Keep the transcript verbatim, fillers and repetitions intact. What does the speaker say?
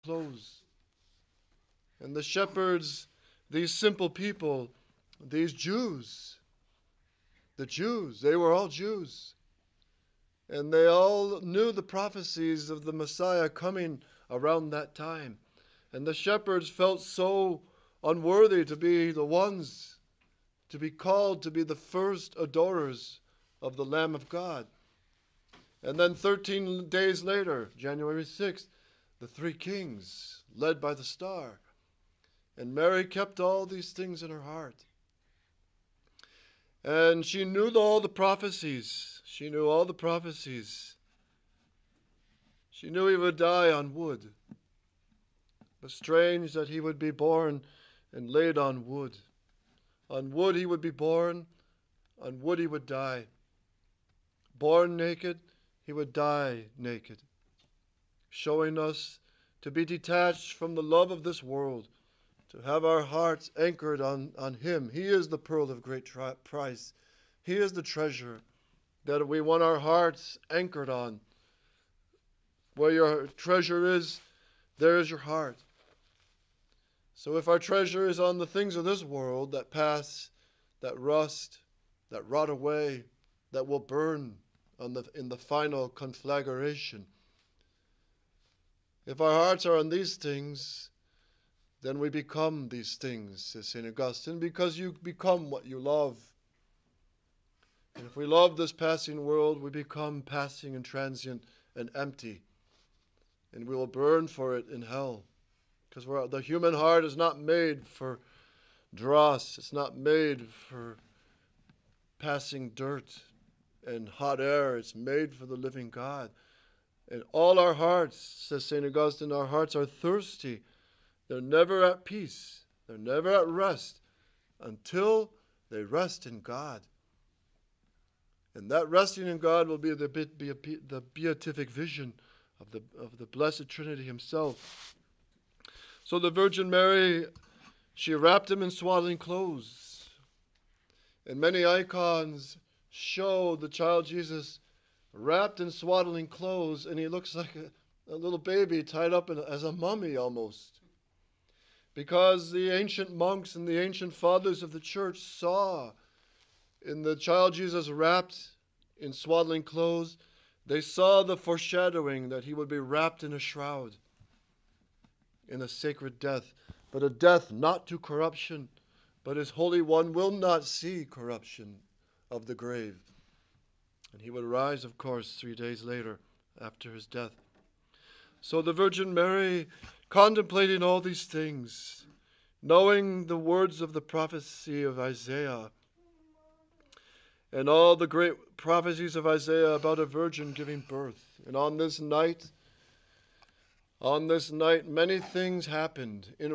clothes. And the shepherds, these simple people, these Jews, the Jews, they were all Jews. And they all knew the prophecies of the Messiah coming around that time. And the shepherds felt so unworthy to be the ones to be called to be the first adorers of the Lamb of God. And then thirteen days later, January sixth, the three kings, led by the star. And Mary kept all these things in her heart. And she knew all the prophecies. She knew all the prophecies. She knew he would die on wood. It was strange that he would be born and laid on wood. On wood he would be born, on wood he would die. Born naked, he would die naked, showing us to be detached from the love of this world, to have our hearts anchored on, on him. He is the pearl of great tri- price. He is the treasure that we want our hearts anchored on. Where your treasure is, there is your heart. So if our treasure is on the things of this world that pass, that rust, that rot away, that will burn on the, in the final conflagration, if our hearts are on these things, then we become these things, says Saint Augustine, because you become what you love. And if we love this passing world, we become passing and transient and empty. And we will burn for it in hell. Because the human heart is not made for dross. It's not made for passing dirt and hot air. It's made for the living God. And all our hearts, says Saint Augustine, our hearts are thirsty. They're never at peace. They're never at rest until they rest in God. And that resting in God will be the, be, be, the beatific vision of the, of the Blessed Trinity himself. So the Virgin Mary, she wrapped him in swaddling clothes. And many icons show the child Jesus wrapped in swaddling clothes, and he looks like a, a little baby tied up in, as a mummy almost. Because the ancient monks and the ancient fathers of the church saw in the child Jesus wrapped in swaddling clothes, they saw the foreshadowing that he would be wrapped in a shroud, in a sacred death, but a death not to corruption, but his Holy One will not see corruption of the grave. And he would rise, of course, three days later after his death. So the Virgin Mary, contemplating all these things, knowing the words of the prophecy of Isaiah, and all the great prophecies of Isaiah about a virgin giving birth. And on this night, on this night, many things happened in